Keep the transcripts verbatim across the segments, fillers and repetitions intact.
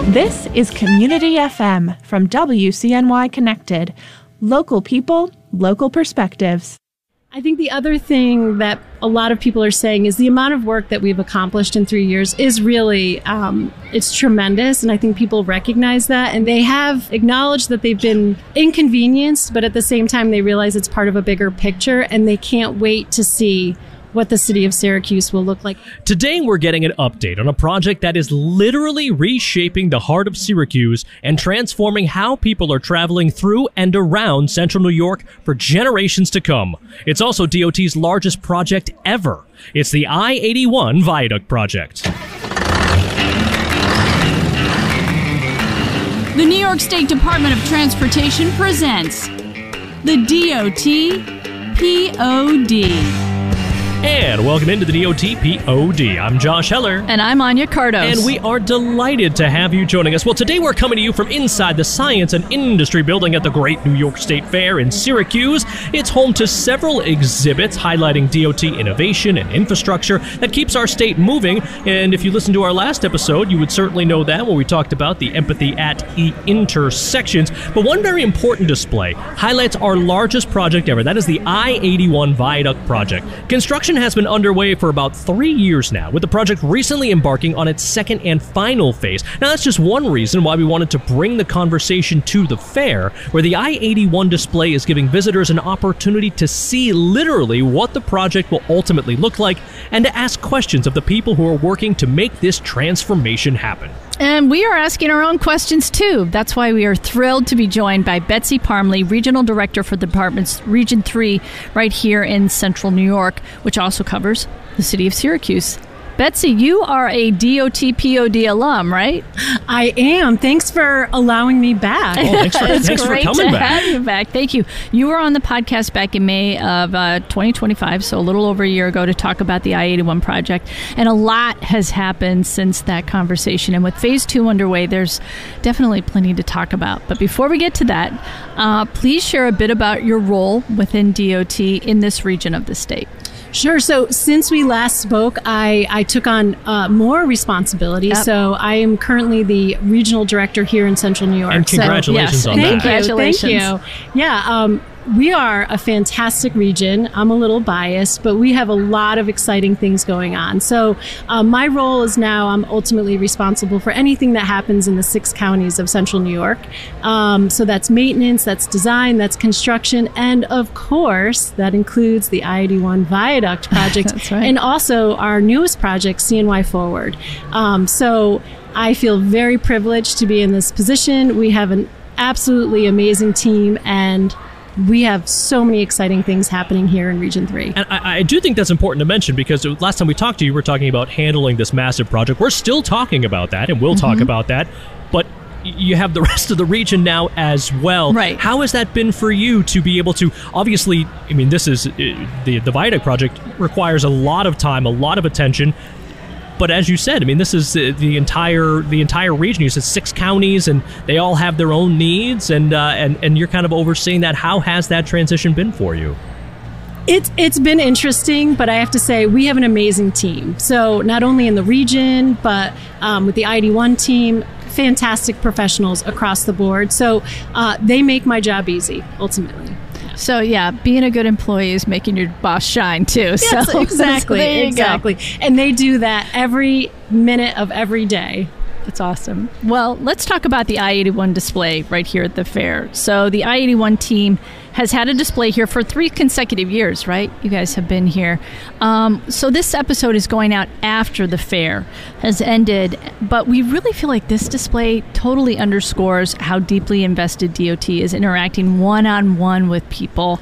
This is Community F M from W C N Y Connected. Local people, local perspectives. I think the other thing that a lot of people are saying is the amount of work that we've accomplished in three years is really, um, it's tremendous. And I think people recognize that. And they have acknowledged that they've been inconvenienced, but at the same time, they realize it's part of a bigger picture and they can't wait to see what the city of Syracuse will look like. Today, we're getting an update on a project that is literally reshaping the heart of Syracuse and transforming how people are traveling through and around central New York for generations to come. It's also D O T's largest project ever. It's the I eighty-one Viaduct Project. The New York State Department of Transportation presents the D O T P O D. And welcome into the D O T P O D. I'm Josh Heller. And I'm Anya Cardos. And we are delighted to have you joining us. Well, today we're coming to you from inside the Science and Industry Building at the Great New York State Fair in Syracuse. It's home to several exhibits highlighting D O T innovation and infrastructure that keeps our state moving. And if you listened to our last episode, you would certainly know that when we talked about the empathy at E intersections. But one very important display highlights our largest project ever. That is the I eighty-one Viaduct Project. Construction has been underway for about three years now, with the project recently embarking on its second and final phase. Now, that's just one reason why we wanted to bring the conversation to the fair, where the I eighty-one display is giving visitors an opportunity to see literally what the project will ultimately look like and to ask questions of the people who are working to make this transformation happen. And we are asking our own questions, too. That's why we are thrilled to be joined by Betsy Parmley, Regional Director for the Department's Region three right here in Central New York, which also covers the city of Syracuse. Betsy, you are a D O T P O D alum, right? I am. Thanks for allowing me back. Oh, thanks for, it's thanks for great coming to back. have you back. Thank you. You were on the podcast back in May of uh, twenty twenty-five, so a little over a year ago, to talk about the I eighty-one project. And a lot has happened since that conversation. And with phase two underway, there's definitely plenty to talk about. But before we get to that, uh, please share a bit about your role within D O T in this region of the state. Sure. So since we last spoke, I, I took on uh, more responsibility. Yep. So I am currently the regional director here in Central New York. And congratulations so, yes, on thank that. You, Congratulations. Thank you. Yeah. Um, we are a fantastic region. I'm a little biased, but we have a lot of exciting things going on. So um, my role is now I'm ultimately responsible for anything that happens in the six counties of Central New York. Um, so that's maintenance, that's design, that's construction, and of course, that includes the I eighty-one Viaduct project. That's right. And also our newest project, C N Y Forward. Um, so I feel very privileged to be in this position. We have an absolutely amazing team, and we have so many exciting things happening here in Region three. And I, I do think that's important to mention, because last time we talked to you, we were talking about handling this massive project. We're still talking about that, and we'll mm-hmm. talk about that. But you have the rest of the region now as well. Right. How has that been for you to be able to, obviously, I mean, this is, the, the Viaduct project requires a lot of time, a lot of attention. But as you said, I mean, this is the entire the entire region. You said six counties, and they all have their own needs, and uh, and and you're kind of overseeing that. How has that transition been for you? It's it's been interesting, but I have to say we have an amazing team. So not only in the region, but um, with the I eighty-one team, fantastic professionals across the board. So uh, they make my job easy, ultimately. So, yeah, being a good employee is making your boss shine, too. Yes, so, exactly, so exactly. Go. And they do that every minute of every day. That's awesome. Well, let's talk about the I eighty-one display right here at the fair. So the I eighty-one team has had a display here for three consecutive years, right? You guys have been here. Um, so this episode is going out after the fair has ended, but we really feel like this display totally underscores how deeply invested D O T is interacting one-on-one with people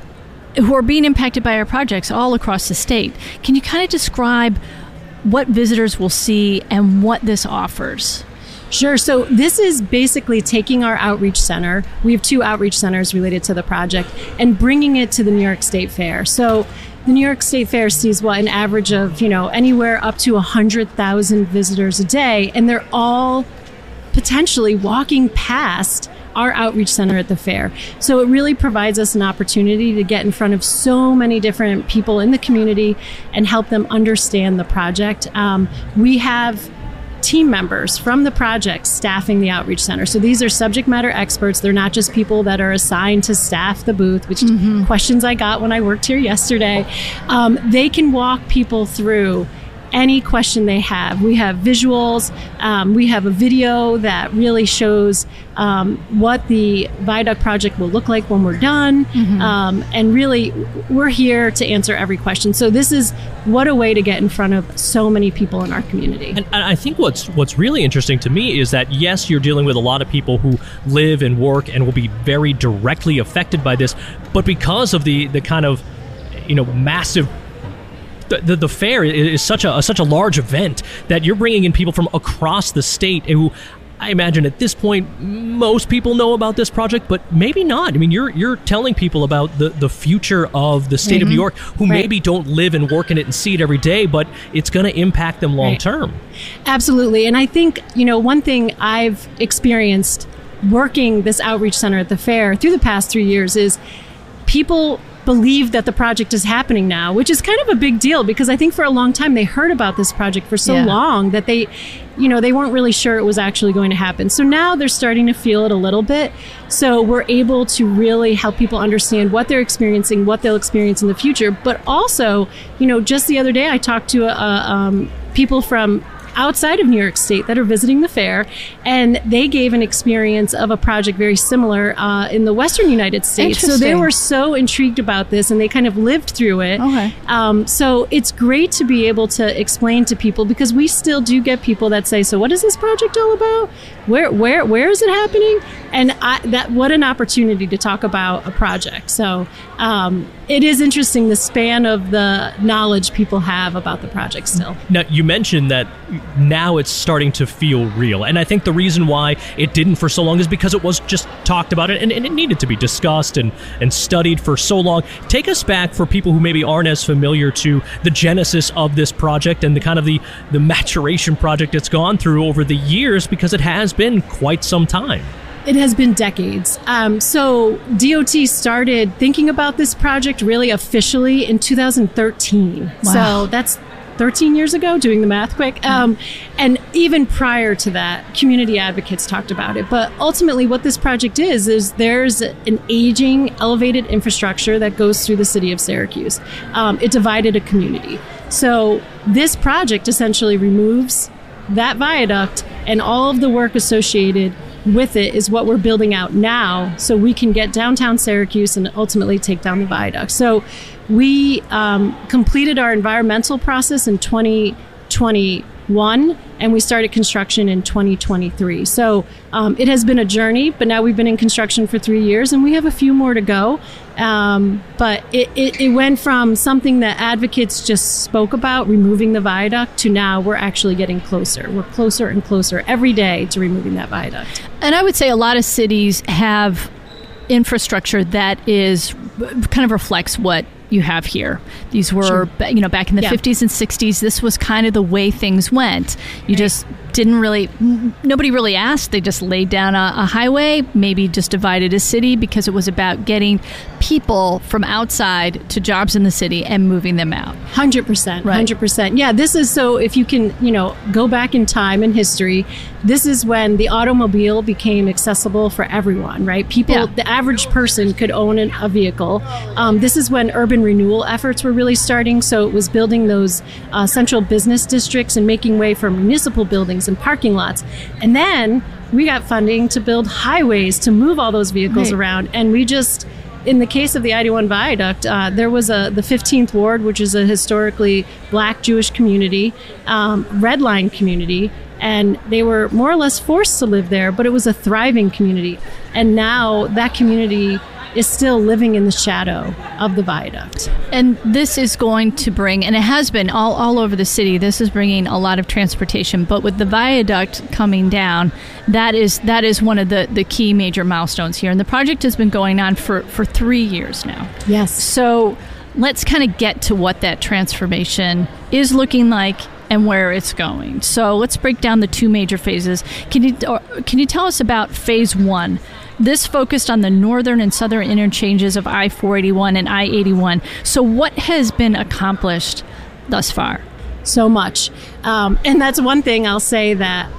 who are being impacted by our projects all across the state. Can you kind of describe what visitors will see and what this offers? Sure. So this is basically taking our outreach center. We have two outreach centers related to the project, and bringing it to the New York State Fair. So the New York State Fair sees what, an average of, you know, anywhere up to one hundred thousand visitors a day, and they're all potentially walking past our outreach center at the fair. So it really provides us an opportunity to get in front of so many different people in the community and help them understand the project. Um, we have team members from the project staffing the Outreach Center. So these are subject matter experts. They're not just people that are assigned to staff the booth, which mm-hmm. questions I got when I worked here yesterday. Um, they can walk people through any question they have. We have visuals. Um, we have a video that really shows um, what the viaduct project will look like when we're done. Mm-hmm. Um, and really, we're here to answer every question. So this is what a way to get in front of so many people in our community. And, and I think what's what's really interesting to me is that, yes, you're dealing with a lot of people who live and work and will be very directly affected by this, but because of the the kind of, you know, massive The, the, the fair is such a, such a large event that you're bringing in people from across the state who, I imagine at this point, most people know about this project, but maybe not. I mean, you're you're telling people about the, the future of the state mm-hmm. of New York who right. maybe don't live and work in it and see it every day, but it's going to impact them long term. Right. Absolutely. And I think, you know, one thing I've experienced working this outreach center at the fair through the past three years is people believe that the project is happening now, which is kind of a big deal because I think for a long time they heard about this project for so yeah. long that they, you know, they weren't really sure it was actually going to happen. So now they're starting to feel it a little bit. So we're able to really help people understand what they're experiencing, what they'll experience in the future. But also, you know, just the other day I talked to uh, um, people from outside of New York State that are visiting the fair, and they gave an experience of a project very similar uh, in the Western United States. So they were so intrigued about this, and they kind of lived through it. Okay. Um, so it's great to be able to explain to people because we still do get people that say, "So what is this project all about? Where, where, where is it happening?" And I, that what an opportunity to talk about a project. So um, it is interesting the span of the knowledge people have about the project still. Now, you mentioned that now it's starting to feel real. And I think the reason why it didn't for so long is because it was just talked about it and, and it needed to be discussed and, and studied for so long. Take us back for people who maybe aren't as familiar to the genesis of this project and the kind of the, the maturation project it's gone through over the years, because it has been quite some time. It has been decades. Um, so D O T started thinking about this project really officially in two thousand thirteen. Wow. So that's thirteen years ago, doing the math quick. Um, and even prior to that, community advocates talked about it. But ultimately what this project is, is there's an aging, elevated infrastructure that goes through the city of Syracuse. Um, it divided a community. So this project essentially removes that viaduct, and all of the work associated with it is what we're building out now, so we can get downtown Syracuse and ultimately take down the viaduct. So we um, completed our environmental process in twenty twenty-one, and we started construction in twenty twenty-three. So um, it has been a journey, but now we've been in construction for three years, and we have a few more to go. Um, but it, it, it went from something that advocates just spoke about, removing the viaduct, to now we're actually getting closer. We're closer and closer every day to removing that viaduct. And I would say a lot of cities have infrastructure that is kind of reflects what you have here. These were, sure. you know, back in the yeah. fifties and sixties, this was kind of the way things went. You right. just didn't really, nobody really asked. They just laid down a, a highway, maybe just divided a city, because it was about getting people from outside to jobs in the city and moving them out. one hundred percent. Right. one hundred percent. Yeah, this is, so if you can, you know, go back in time in history, this is when the automobile became accessible for everyone, right? People, yeah. the average person could own an, a vehicle. Um, this is when urban renewal efforts were really starting. So it was building those uh, central business districts and making way for municipal buildings and parking lots. And then we got funding to build highways to move all those vehicles right. around. And we just, in the case of the I eighty-one viaduct, uh, there was a the fifteenth Ward, which is a historically black Jewish community, um, Red Line community, and they were more or less forced to live there, but it was a thriving community. And now that community is still living in the shadow of the viaduct. And this is going to bring, and it has been all, all over the city, this is bringing a lot of transportation, but with the viaduct coming down, that is that is one of the, the key major milestones here. And the project has been going on for, for three years now. Yes. So let's kind of get to what that transformation is looking like and where it's going. So let's break down the two major phases. Can you, or, can you tell us about phase one? This focused on the northern and southern interchanges of I four eighty-one and I eighty-one. So what has been accomplished thus far? so much. Um, and that's one thing I'll say that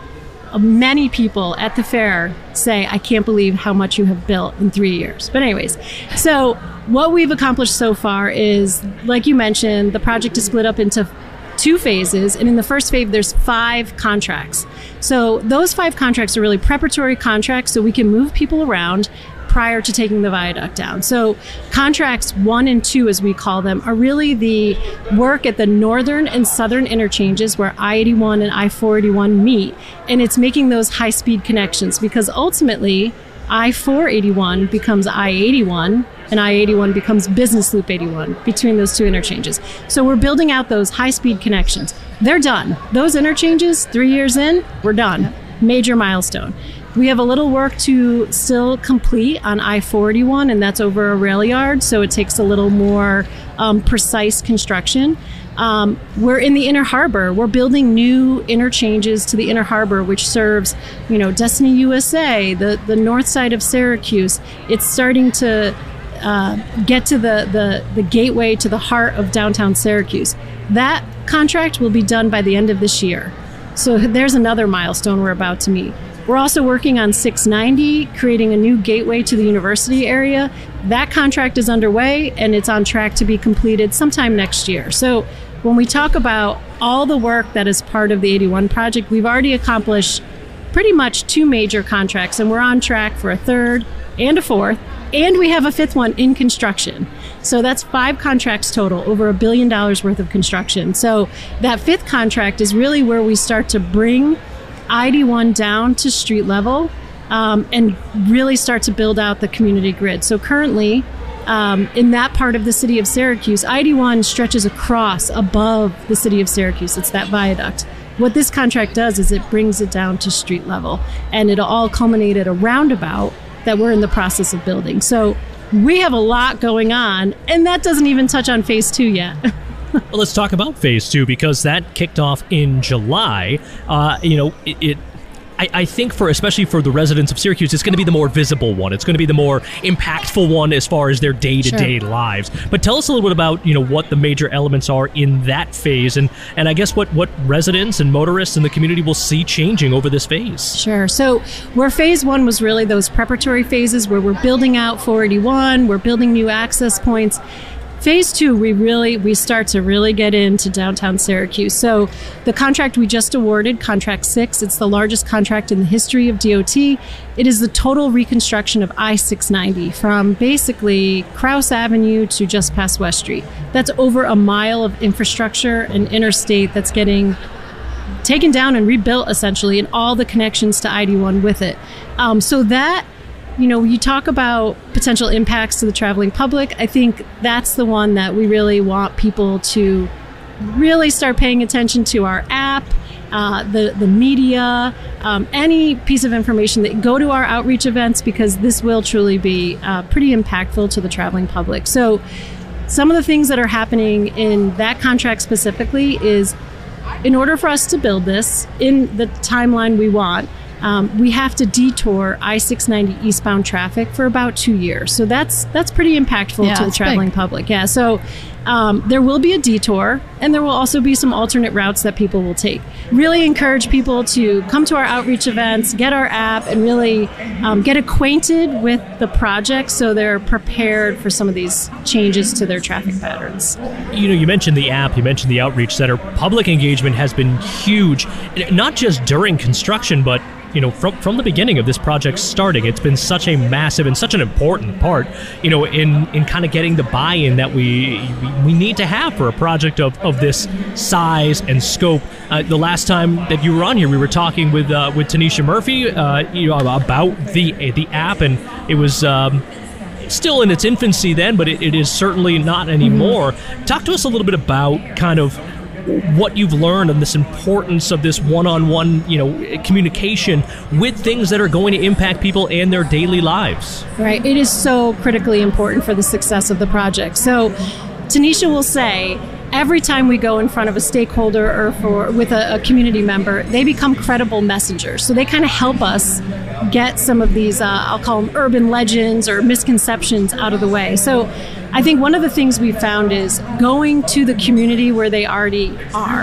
many people at the fair say, I can't believe how much you have built in three years. But anyways, so what we've accomplished so far is, like you mentioned, the project is split up into two phases. And in the first phase, there's five contracts. So those five contracts are really preparatory contracts so we can move people around prior to taking the viaduct down. So contracts one and two, as we call them, are really the work at the northern and southern interchanges where I eighty-one and I four eighty-one meet. And it's making those high-speed connections because ultimately I four eighty-one becomes I eighty-one and I eighty-one becomes Business Loop eighty-one between those two interchanges. So we're building out those high-speed connections. They're done. Those interchanges, three years in, we're done. Major milestone. We have a little work to still complete on I four eighty-one, and that's over a rail yard, so it takes a little more um, precise construction. Um, we're in the Inner Harbor. We're building new interchanges to the Inner Harbor, which serves, you know, Destiny U S A, the, the north side of Syracuse. It's starting to uh, get to the, the, the gateway to the heart of downtown Syracuse. That contract will be done by the end of this year. So there's another milestone we're about to meet. We're also working on six ninety, creating a new gateway to the university area. That contract is underway and it's on track to be completed sometime next year. So when we talk about all the work that is part of the eighty-one project, we've already accomplished pretty much two major contracts, and we're on track for a third and a fourth, and we have a fifth one in construction. So that's five contracts total, over a billion dollars worth of construction. So that fifth contract is really where we start to bring I eighty-one down to street level um, and really start to build out the community grid. So currently, um, in that part of the city of Syracuse, I eighty-one stretches across above the city of Syracuse. It's that viaduct. What this contract does is it brings it down to street level, and it'll all culminate at a roundabout that we're in the process of building. So we have a lot going on, and that doesn't even touch on phase two yet. Well, let's talk about phase two, because that kicked off in July. Uh, you know, it, it I, I think for especially for the residents of Syracuse, it's going to be the more visible one. It's going to be the more impactful one as far as their day-to-day sure. lives. But tell us a little bit about, you know, what the major elements are in that phase, and and I guess what what residents and motorists in the community will see changing over this phase. Sure. So where phase one was really those preparatory phases where we're building out four eighty-one, we're building new access points. Phase two, we really, we start to really get into downtown Syracuse. So the contract we just awarded, contract six, it's the largest contract in the history of D O T. It is the total reconstruction of I six ninety from basically Krause Avenue to just past West Street. That's over a mile of infrastructure and interstate that's getting taken down and rebuilt essentially, and all the connections to I eighty-one with it. Um, so that, you know, you talk about potential impacts to the traveling public. I think that's the one that we really want people to really start paying attention to. Our app, uh, the, the media, um, any piece of information that go to our outreach events, because this will truly be uh, pretty impactful to the traveling public. So some of the things that are happening in that contract specifically is, in order for us to build this in the timeline we want, Um, we have to detour I six ninety eastbound traffic for about two years. So that's that's pretty impactful yeah, to the traveling big. public. Yeah. So um, there will be a detour, and there will also be some alternate routes that people will take. Really encourage people to come to our outreach events, get our app, and really um, get acquainted with the project so they're prepared for some of these changes to their traffic patterns. You know, you mentioned the app, you mentioned the outreach center. Public engagement has been huge, not just during construction, but you know, from from the beginning of this project starting. It's been such a massive and such an important part, you know, in, in kind of getting the buy-in that we we need to have for a project of, of this size and scope. Uh, the last time that you were on here, we were talking with uh, with Tanisha Murphy, uh, you know, about the the app, and it was um, still in its infancy then, but it, it is certainly not anymore. Mm-hmm. Talk to us a little bit about kind of what you've learned and this importance of this one-on-one, you know, communication with things that are going to impact people and their daily lives. Right. It is so critically important for the success of the project. So Tanisha will say, every time we go in front of a stakeholder or for with a, a community member, they become credible messengers. So they kind of help us get some of these, uh, I'll call them urban legends or misconceptions out of the way. So I think one of the things we found is going to the community where they already are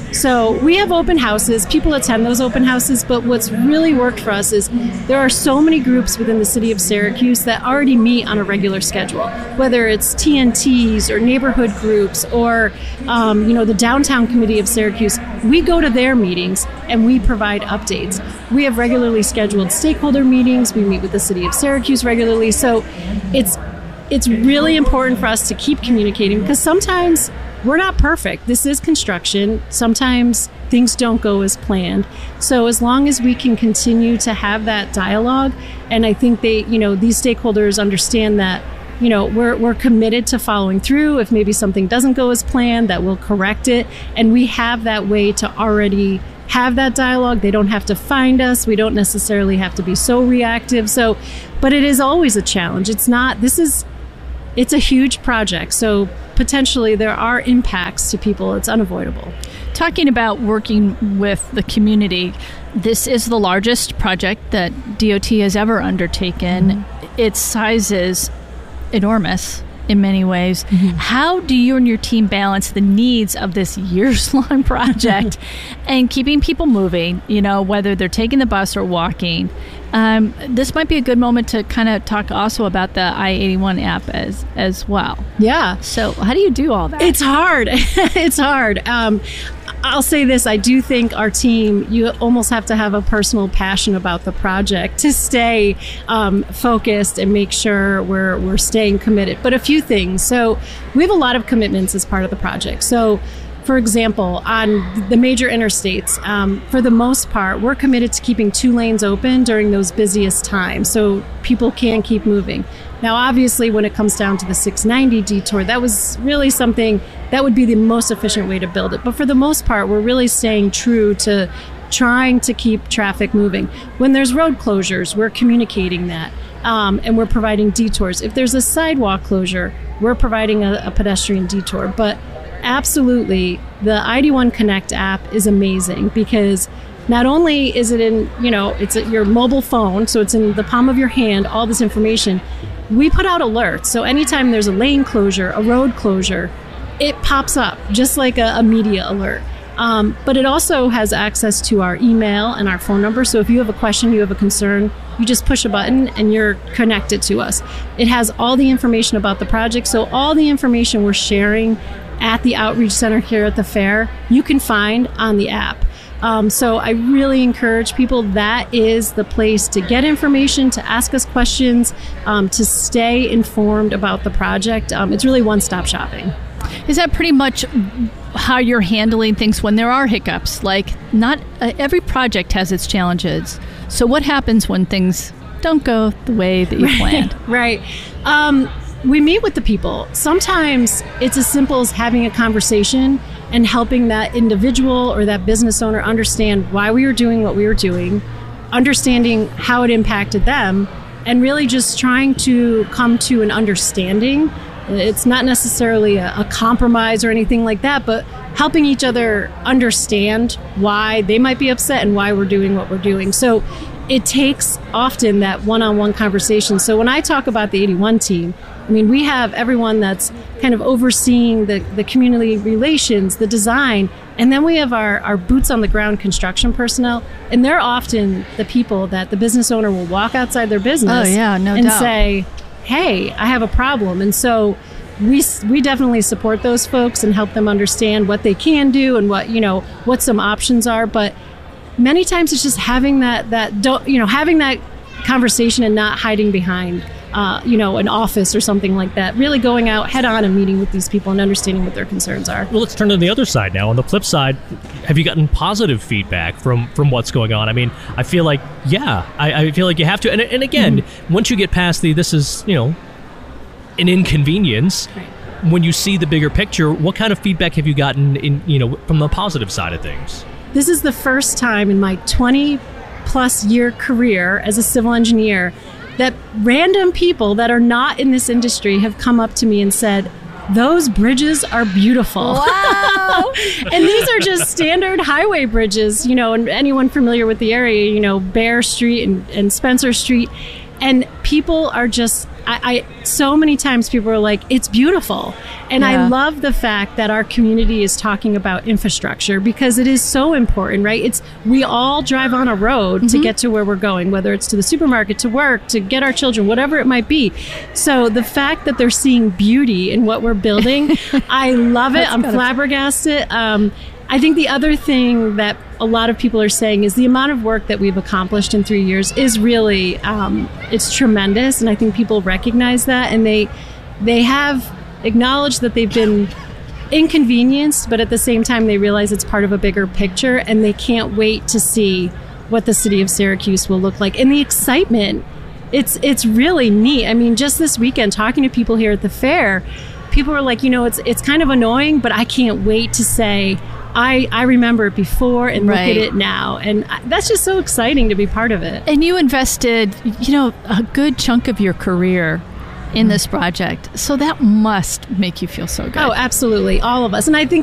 So we have open houses. People attend those open houses, but what's really worked for us is there are so many groups within the city of Syracuse that already meet on a regular schedule, whether it's T N Ts or neighborhood groups or um, you know, the downtown committee of Syracuse. We go to their meetings and we provide updates. We have regularly scheduled stakeholder meetings. We meet with the city of Syracuse regularly. So it's it's really important for us to keep communicating because sometimes we're not perfect. This is construction. Sometimes things don't go as planned. So as long as we can continue to have that dialogue, and I think they, you know, these stakeholders understand that, you know, we're we're committed to following through. If maybe something doesn't go as planned, that we'll correct it. And we have that way to already have that dialogue. They don't have to find us. We don't necessarily have to be so reactive. So, but it is always a challenge. It's not, this is, it's a huge project. So potentially there are impacts to people. It's unavoidable. Talking about working with the community, this is the largest project that D O T has ever undertaken. Mm-hmm. Its size is enormous in many ways. Mm-hmm. How do you and your team balance the needs of this years-long project and keeping people moving, you know, whether they're taking the bus or walking? Um, this might be a good moment to kind of talk also about the I eighty-one app as as well. Yeah. So how do you do all that? It's hard. It's hard. Um, I'll say this. I do think our team, you almost have to have a personal passion about the project to stay um, focused and make sure we're, we're staying committed. But a few things. So we have a lot of commitments as part of the project. So for example, on the major interstates, um, for the most part, we're committed to keeping two lanes open during those busiest times so people can keep moving. Now, obviously, when it comes down to the six ninety detour, that was really something that would be the most efficient way to build it. But for the most part, we're really staying true to trying to keep traffic moving. When there's road closures, we're communicating that. Um, and we're providing detours. If there's a sidewalk closure, we're providing a, a pedestrian detour. But absolutely, the I eighty-one Connect app is amazing because not only is it in, you know, it's at your mobile phone, so it's in the palm of your hand, all this information. We put out alerts. So anytime there's a lane closure, a road closure, it pops up just like a, a media alert. Um, but it also has access to our email and our phone number. So if you have a question, you have a concern, you just push a button and you're connected to us. It has all the information about the project. So all the information we're sharing at the Outreach Center here at the fair, you can find on the app. Um, so I really encourage people, that is the place to get information, to ask us questions, um, to stay informed about the project. Um, it's really one-stop shopping. Is that pretty much how you're handling things when there are hiccups? Like, not uh, every project has its challenges. So what happens when things don't go the way that you right, planned? Right. Um, we meet with the people. Sometimes it's as simple as having a conversation and helping that individual or that business owner understand why we were doing what we were doing, understanding how it impacted them, and really just trying to come to an understanding. It's not necessarily a, a compromise or anything like that, but helping each other understand why they might be upset and why we're doing what we're doing. So it takes often that one-on-one conversation. So when I talk about the eighty-one team, I mean, we have everyone that's kind of overseeing the, the community relations, the design, and then we have our, our boots on the ground construction personnel, and they're often the people that the business owner will walk outside their business oh, yeah, no and doubt. say, hey, I have a problem. And so we we definitely support those folks and help them understand what they can do and what, you know, what some options are. But many times it's just having that, that don't, you know, having that conversation and not hiding behind, uh, you know, an office or something like that. Really going out head on and meeting with these people and understanding what their concerns are. Well, let's turn to the other side now. On the flip side, have you gotten positive feedback from, from what's going on? I mean, I feel like, yeah, I, I feel like you have to. And, and again, mm-hmm. once you get past the, this is, you know, an inconvenience, right. When you see the bigger picture, what kind of feedback have you gotten in, you know, from the positive side of things? This is the first time in my twenty plus year career as a civil engineer that random people that are not in this industry have come up to me and said, those bridges are beautiful. Wow. And these are just standard highway bridges, you know, and anyone familiar with the area, you know, Bear Street and, and Spencer Street. And people are just, I, I so many times people are like, it's beautiful. And Yeah. I love the fact that our community is talking about infrastructure because it is so important, right? It's, we all drive on a road to get to where we're going, whether it's to the supermarket, to work, to get our children, whatever it might be. So the fact that they're seeing beauty in what we're building, I love it. I'm flabbergasted. Um, I think the other thing that a lot of people are saying is the amount of work that we've accomplished in three years is really, um, it's tremendous. And I think people recognize that, and they, they have acknowledged that they've been inconvenienced, but at the same time, they realize it's part of a bigger picture, and they can't wait to see what the city of Syracuse will look like. And the excitement, it's, it's really neat. I mean, just this weekend, talking to people here at the fair, people were like, you know, it's, it's kind of annoying, but I can't wait to say, I, I remember it before and Right. look at it now. And I, that's just so exciting to be part of it. And you invested, you know, a good chunk of your career in this project. So that must make you feel so good. Oh, absolutely. All of us. And I think